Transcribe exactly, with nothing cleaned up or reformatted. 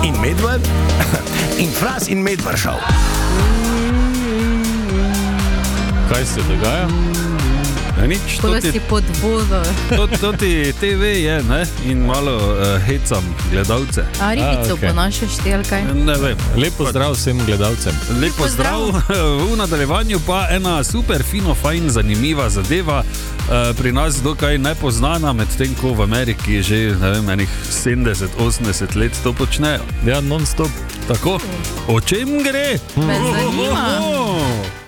in Medved in Fras in Medvršav. Kaj se dogaja? Ja, nič, Tako da si pod vodo. To, to ti te ve je, ne? In malo uh, hecam gledalce. A ribico A, okej. ponašaš ti ali kaj? Ne vem. Lepo zdrav vsem gledalcem. Lepo zdrav. V nadaljevanju pa ena super, fino, fajn, zanimiva zadeva. Uh, pri nas dokaj nepoznana, medtem ko v Ameriki že, ne vem, enih sedemdeset osemdeset let to počnejo. Ja, non stop. Tako, o čem gre? Me zanima. Oh, oh, oh.